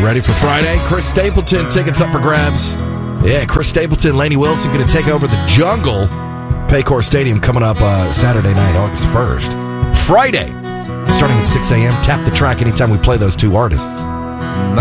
You ready for Friday? Chris Stapleton, tickets up for grabs. Yeah, Chris Stapleton, Lainey Wilson going to take over the Jungle. Paycor Stadium coming up Saturday night, August 1st. Friday, starting at 6 a.m. Tap the track anytime we play those two artists.